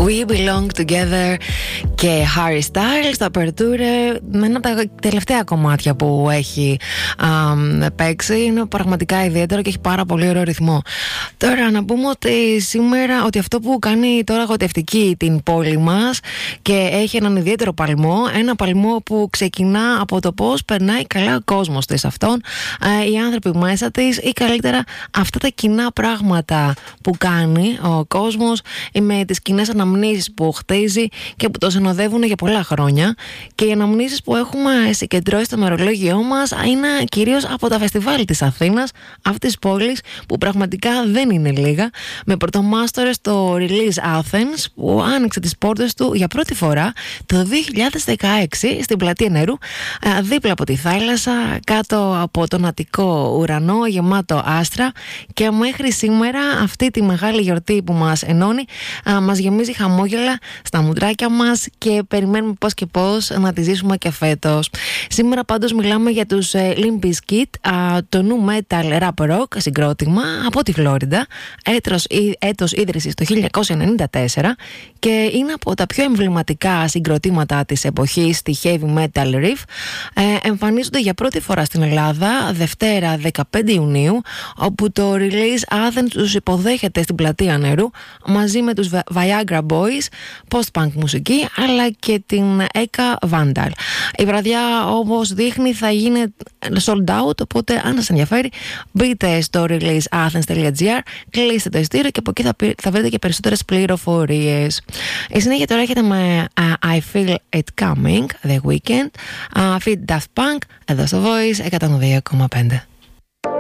We Belong Together και Harry Styles, το Aperture, με ένα από τα τελευταία κομμάτια που έχει παίξει. Είναι πραγματικά ιδιαίτερο και έχει πάρα πολύ ωραίο ρυθμό. Τώρα να πούμε ότι σήμερα, ότι αυτό που κάνει τώρα γοητευτική την πόλη μας και έχει έναν ιδιαίτερο παλμό, ένα παλμό που ξεκινά από το πώς περνάει καλά ο κόσμος της αυτόν, οι άνθρωποι μέσα της, ή καλύτερα αυτά τα κοινά πράγματα που κάνει ο κόσμος με τις κοινές αναμνήσεις που χτίζει και που το συνοδεύουν για πολλά χρόνια. Και οι αναμνήσεις που έχουμε συγκεντρώσει στο μερολόγιό μας είναι κυρίως από τα φεστιβάλ της Αθήνας, αυτής της πόλης που πραγματικά δεν είναι λίγα, με πρωτομάστορες το Release Athens που άνοιξε τις πόρτες του για πρώτη φορά το 2016 στην Πλατεία Νερού, δίπλα από τη θάλασσα, κάτω από τον Αττικό ουρανό γεμάτο άστρα, και μέχρι σήμερα αυτή τη μεγάλη γιορτή που μας ενώνει μας γεμίζει χαμόγελα στα μουντράκια μας και περιμένουμε πώς και πώς να τη ζήσουμε και φέτος. Σήμερα πάντως μιλάμε για τους Limp Bizkit, το nu metal rap rock συγκρότημα από τη Φλόριντα, έτος ίδρυσης το 1994, και είναι από τα πιο εμβληματικά συγκροτήματα της εποχής στη heavy metal riff. Εμφανίζονται για πρώτη φορά στην Ελλάδα Δευτέρα 15 Ιουνίου, όπου το Release Athens τους υποδέχεται στην Πλατεία Νερού μαζί με τους Viagra Boys, post-punk μουσική, αλλά και την Eka Vandal. Η βραδιά, όπως δείχνει, θα γίνει sold out, οπότε αν σας ενδιαφέρει μπείτε στο releaseathens.gr, κλείστε το ειστήριο και από εκεί θα βρείτε και περισσότερες πληροφορίες. Η συνέχεια τώρα έρχεται με I Feel It Coming, The Weeknd, feat Daft Punk, εδώ στο Voice 102,5.